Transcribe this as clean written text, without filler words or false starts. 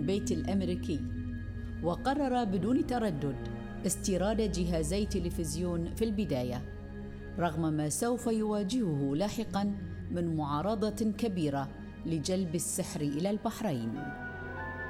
بيت الأمريكي، وقرر بدون تردد استيراد جهازي تلفزيون في البداية، رغم ما سوف يواجهه لاحقاً من معارضة كبيرة لجلب السحر إلى البحرين.